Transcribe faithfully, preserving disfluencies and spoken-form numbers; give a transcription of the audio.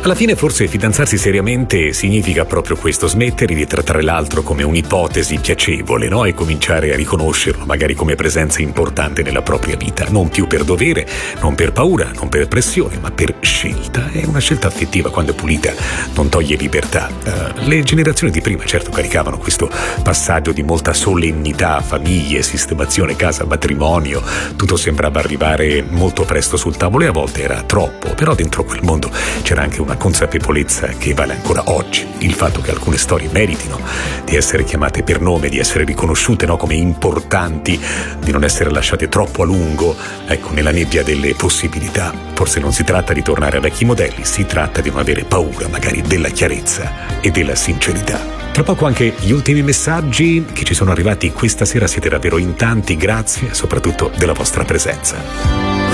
Alla fine forse fidanzarsi seriamente significa proprio questo, smettere di trattare l'altro come un'ipotesi piacevole, no? E cominciare a riconoscerlo magari come presenza importante nella propria vita, non più per dovere, non per paura, non per pressione, ma per scelta. È una scelta affettiva, quando è pulita non toglie libertà. Uh, le generazioni di prima certo caricavano questo passaggio di molta solennità, famiglie, sistemazione, casa, matrimonio, tutto sembrava arrivare molto presto sul tavolo e a volte era troppo, però dentro quel mondo c'era anche una consapevolezza che vale ancora oggi, il fatto che alcune storie meritino di essere chiamate per nome, di essere riconosciute, no, come importanti, di non essere lasciate troppo a lungo, ecco, nella nebbia delle possibilità. Forse non si tratta di tornare a vecchi modelli, si tratta di non avere paura magari della chiarezza e della sincerità. Tra poco anche gli ultimi messaggi che ci sono arrivati questa sera, siete davvero in tanti, grazie soprattutto della vostra presenza.